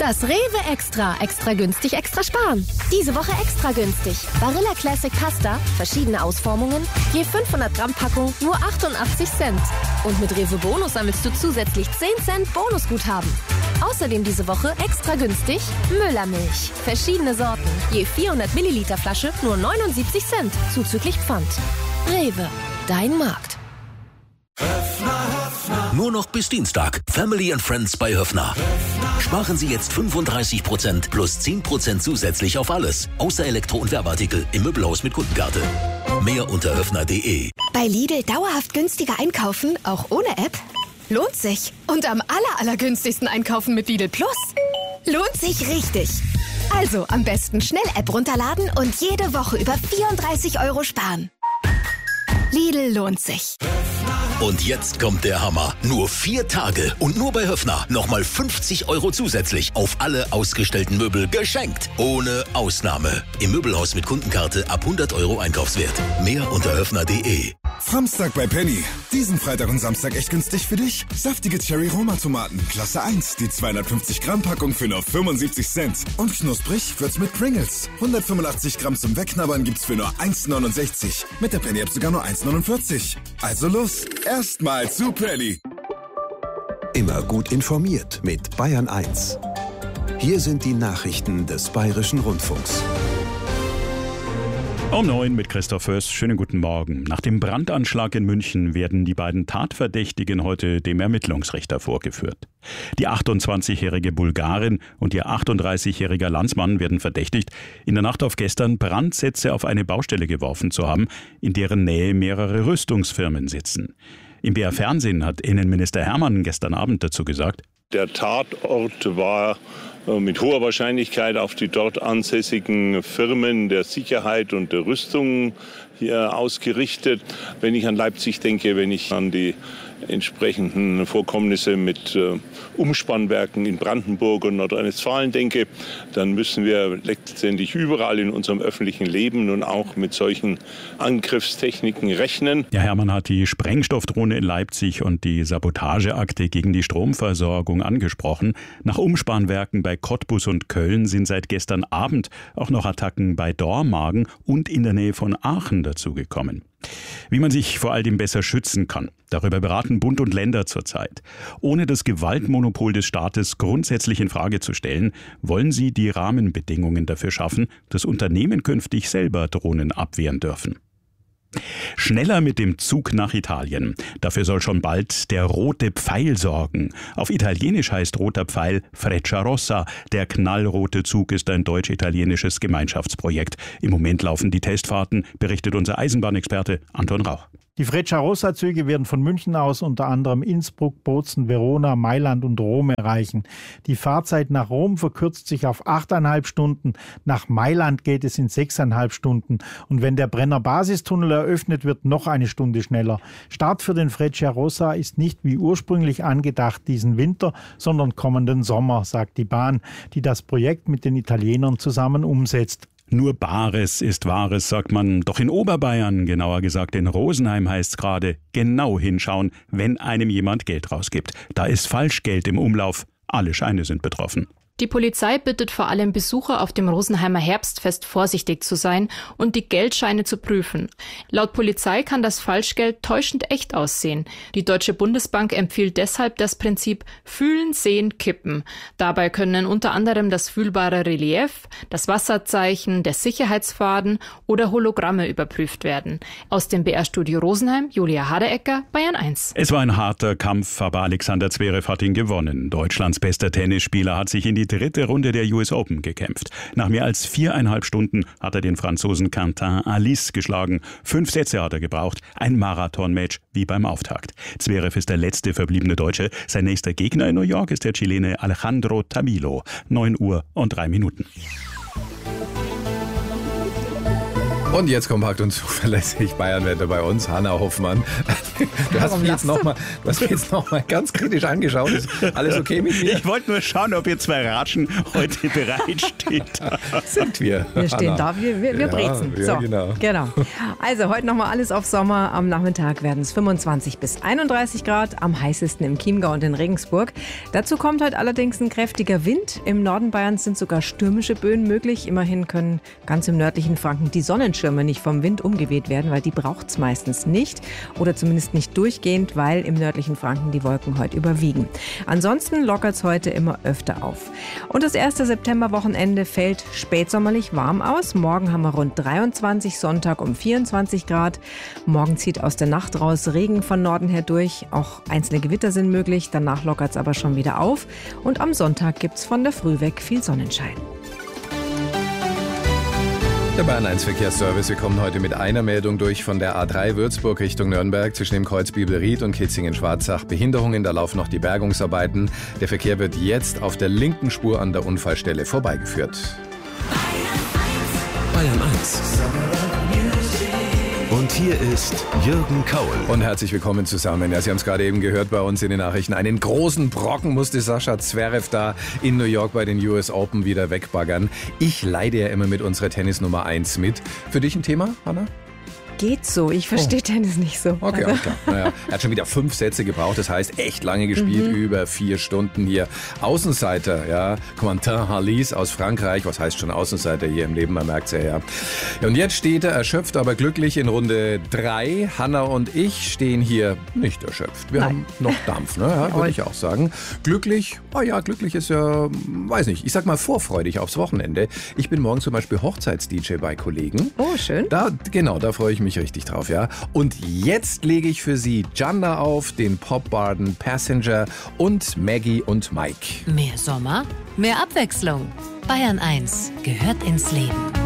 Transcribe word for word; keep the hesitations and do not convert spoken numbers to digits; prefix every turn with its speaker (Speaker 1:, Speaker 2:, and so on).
Speaker 1: Das Rewe Extra. Extra günstig, extra sparen. Diese Woche extra günstig. Barilla Classic Pasta, verschiedene Ausformungen, je fünfhundert Gramm Packung, nur achtundachtzig Cent. Und mit Rewe Bonus sammelst du zusätzlich zehn Cent Bonusguthaben. Außerdem diese Woche extra günstig Müllermilch. Verschiedene Sorten, je vierhundert Milliliter Flasche, nur neunundsiebzig Cent, zuzüglich Pfand. Rewe, dein Markt.
Speaker 2: Nur noch bis Dienstag. Family and Friends bei Höffner. Sparen Sie jetzt fünfunddreißig Prozent plus zehn Prozent zusätzlich auf alles. Außer Elektro- und Werbeartikel im Möbelhaus mit Kundenkarte. Mehr unter höffner punkt de.
Speaker 3: Bei Lidl dauerhaft günstiger einkaufen, auch ohne App? Lohnt sich. Und am aller, allergünstigsten einkaufen mit Lidl Plus? Lohnt sich richtig. Also am besten schnell App runterladen und jede Woche über vierunddreißig Euro sparen. Lidl lohnt sich.
Speaker 2: Und jetzt kommt der Hammer. Nur vier Tage und nur bei Höffner nochmal fünfzig Euro zusätzlich auf alle ausgestellten Möbel geschenkt. Ohne Ausnahme. Im Möbelhaus mit Kundenkarte ab hundert Euro Einkaufswert. Mehr unter höffner punkt de.
Speaker 4: Samstag bei Penny. Diesen Freitag und Samstag echt günstig für dich? Saftige Cherry-Roma-Tomaten, Klasse eins, die zweihundertfünfzig Gramm Packung für nur fünfundsiebzig Cent. Und knusprig wird's mit Pringles. hundertfünfundachtzig Gramm zum Wegknabbern gibt's für nur eins neunundsechzig. Mit der Penny-App sogar nur eins neunundvierzig. Also los, erstmal zu Penny.
Speaker 5: Immer gut informiert mit Bayern eins. Hier sind die Nachrichten des Bayerischen Rundfunks.
Speaker 6: Um neun mit Christoph Fürst. Schönen guten Morgen. Nach dem Brandanschlag in München werden die beiden Tatverdächtigen heute dem Ermittlungsrichter vorgeführt. Die achtundzwanzigjährige Bulgarin und ihr achtunddreißigjähriger Landsmann werden verdächtigt, in der Nacht auf gestern Brandsätze auf eine Baustelle geworfen zu haben, in deren Nähe mehrere Rüstungsfirmen sitzen. Im B R Fernsehen hat Innenminister Hermann gestern Abend dazu gesagt:
Speaker 7: Der Tatort war mit hoher Wahrscheinlichkeit auf die dort ansässigen Firmen der Sicherheit und der Rüstung hier ausgerichtet. Wenn ich an Leipzig denke, wenn ich an die entsprechenden Vorkommnisse mit äh, Umspannwerken in Brandenburg und Nordrhein-Westfalen denke, dann müssen wir letztendlich überall in unserem öffentlichen Leben nun auch mit solchen Angriffstechniken rechnen.
Speaker 6: Ja, Hermann hat die Sprengstoffdrohne in Leipzig und die Sabotageakte gegen die Stromversorgung angesprochen. Nach Umspannwerken bei Cottbus und Köln sind seit gestern Abend auch noch Attacken bei Dormagen und in der Nähe von Aachen dazugekommen. Wie man sich vor all dem besser schützen kann, darüber beraten Bund und Länder zurzeit. Ohne das Gewaltmonopol des Staates grundsätzlich in Frage zu stellen, wollen sie die Rahmenbedingungen dafür schaffen, dass Unternehmen künftig selber Drohnen abwehren dürfen. Schneller mit dem Zug nach Italien. Dafür soll schon bald der rote Pfeil sorgen. Auf Italienisch heißt roter Pfeil Frecciarossa. Der knallrote Zug ist ein deutsch-italienisches Gemeinschaftsprojekt. Im Moment laufen die Testfahrten, berichtet unser Eisenbahnexperte Anton Rauch.
Speaker 8: Die Frecciarossa-Züge werden von München aus unter anderem Innsbruck, Bozen, Verona, Mailand und Rom erreichen. Die Fahrzeit nach Rom verkürzt sich auf achteinhalb Stunden. Nach Mailand geht es in sechseinhalb Stunden. Und wenn der Brenner Basistunnel eröffnet wird, noch eine Stunde schneller. Start für den Frecciarossa ist nicht wie ursprünglich angedacht diesen Winter, sondern kommenden Sommer, sagt die Bahn, die das Projekt mit den Italienern zusammen umsetzt.
Speaker 6: Nur Bares ist Wahres, sagt man. Doch in Oberbayern, genauer gesagt in Rosenheim, heißt es gerade, genau hinschauen, wenn einem jemand Geld rausgibt. Da ist Falschgeld im Umlauf. Alle Scheine sind betroffen.
Speaker 9: Die Polizei bittet vor allem Besucher auf dem Rosenheimer Herbstfest vorsichtig zu sein und die Geldscheine zu prüfen. Laut Polizei kann das Falschgeld täuschend echt aussehen. Die Deutsche Bundesbank empfiehlt deshalb das Prinzip Fühlen, Sehen, Kippen. Dabei können unter anderem das fühlbare Relief, das Wasserzeichen, der Sicherheitsfaden oder Hologramme überprüft werden. Aus dem B R-Studio Rosenheim, Julia Haderecker, Bayern eins.
Speaker 6: Es war ein harter Kampf, aber Alexander Zverev hat ihn gewonnen. Deutschlands bester Tennisspieler hat sich in die dritte Runde der U S Open gekämpft. Nach mehr als viereinhalb Stunden hat er den Franzosen Quentin Alice geschlagen. Fünf Sätze hat er gebraucht. Ein Marathon-Match wie beim Auftakt. Zverev ist der letzte verbliebene Deutsche. Sein nächster Gegner in New York ist der Chilene Alejandro Tamilo. neun Uhr und drei Minuten.
Speaker 10: Und jetzt kompakt und zuverlässig Bayernwetter bei uns, Hanna Hoffmann. Du hast mich jetzt nochmal noch mal ganz kritisch angeschaut. Ist alles okay mit mir?
Speaker 6: Ich wollte nur schauen, ob ihr zwei Ratschen heute bereitsteht.
Speaker 10: Sind wir.
Speaker 11: Wir stehen
Speaker 10: Hanna.
Speaker 11: da, wir, wir, wir
Speaker 10: Ja,
Speaker 11: brezen.
Speaker 10: ja,
Speaker 11: so,
Speaker 10: genau.
Speaker 11: genau. Also heute nochmal alles auf Sommer. Am Nachmittag werden es fünfundzwanzig bis einunddreißig Grad, am heißesten im Chiemgau und in Regensburg. Dazu kommt heute allerdings ein kräftiger Wind. Im Norden Bayerns sind sogar stürmische Böen möglich. Immerhin können ganz im nördlichen Franken die Sonnenschirme nicht vom Wind umgeweht werden, weil die braucht es meistens nicht oder zumindest nicht durchgehend, weil im nördlichen Franken die Wolken heute überwiegen. Ansonsten lockert es heute immer öfter auf. Und das erste Septemberwochenende fällt spätsommerlich warm aus. Morgen haben wir rund dreiundzwanzig, Sonntag um vierundzwanzig Grad. Morgen zieht aus der Nacht raus Regen von Norden her durch. Auch einzelne Gewitter sind möglich. Danach lockert es aber schon wieder auf. Und am Sonntag gibt es von der Früh weg viel Sonnenschein.
Speaker 10: Der Bayern eins Verkehrsservice. Wir kommen heute mit einer Meldung durch von der A drei Würzburg Richtung Nürnberg zwischen dem Kreuz Bibelried und Kitzingen-Schwarzach. Behinderungen, da laufen noch die Bergungsarbeiten. Der Verkehr wird jetzt auf der linken Spur an der Unfallstelle vorbeigeführt.
Speaker 5: Bayern eins. Und hier ist Jürgen Kaul.
Speaker 10: Und herzlich willkommen zusammen. Ja, Sie haben es gerade eben gehört bei uns in den Nachrichten. Einen großen Brocken musste Sascha Zverev da in New York bei den U S Open wieder wegbaggern. Ich leide ja immer mit unserer Tennis Nummer eins mit. Für dich ein Thema, Hanna?
Speaker 11: Geht so. Ich verstehe oh. Tennis nicht so.
Speaker 10: Okay,
Speaker 11: also.
Speaker 10: alles klar. Naja, er hat schon wieder fünf Sätze gebraucht. Das heißt, echt lange gespielt, mhm. über vier Stunden hier. Außenseiter, ja, Quentin Halys aus Frankreich. Was heißt schon Außenseiter hier im Leben? Man merkt es ja, ja. Und jetzt steht er erschöpft, aber glücklich in Runde drei. Hanna und ich stehen hier nicht erschöpft. Wir Nein. haben noch Dampf, ne? Ja, würde ich auch sagen. Glücklich, oh ja, glücklich ist ja, weiß nicht, ich sag mal vorfreudig aufs Wochenende. Ich bin morgen zum Beispiel Hochzeits-D J bei Kollegen.
Speaker 11: Oh, schön.
Speaker 10: Da, genau, da freue ich mich richtig drauf, ja. Und jetzt lege ich für Sie Janda auf, den Popbarden Passenger und Maggie und Mike.
Speaker 12: Mehr Sommer, mehr Abwechslung. Bayern eins gehört ins Leben.